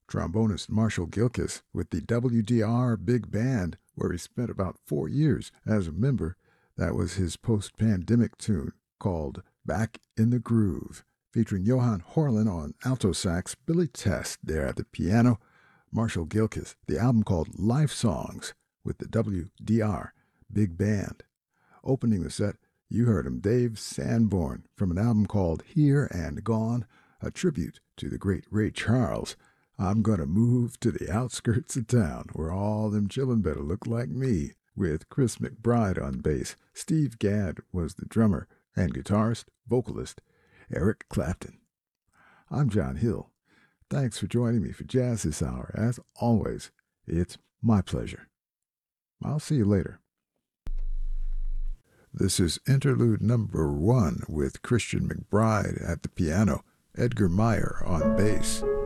trombonist Marshall Gilkis with the WDR Big Band, where he spent about 4 years as a member. That was his post-pandemic tune called Back in the Groove, featuring Johan Horlin on alto sax, Billy Test there at the piano, Marshall Gilkis, the album called Life Songs with the WDR Big Band. Opening the set, you heard him, Dave Sanborn, from an album called Here and Gone, a tribute to the great Ray Charles. I'm gonna move to the outskirts of town where all them chillin' better look like me, with Chris McBride on bass. Steve Gadd was the drummer, and guitarist, vocalist, Eric Clapton. I'm John Hill. Thanks for joining me for Jazz this hour. As always, it's my pleasure. I'll see you later. This is interlude number 1 with Christian McBride at the piano, Edgar Meyer on bass.